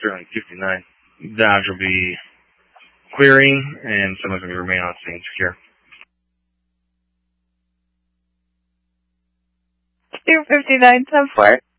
Sterling 59. Dodge will be clearing, and someone's going to remain on scene secure. 259, 10-4.